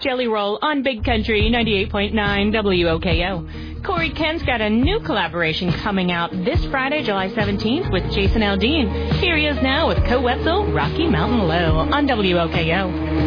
Jelly Roll on Big Country 98.9 WOKO. Corey Kent's got a new collaboration coming out this Friday, July 17th with Jason Aldean. Here he is now with Co Wetzel, Rocky Mountain Low on WOKO.